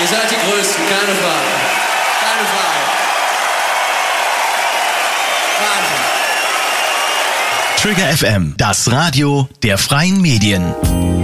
Ihr seid die Größten, keine Frage. Keine Frage. Wahnsinn. Trigger FM, das Radio der freien Medien.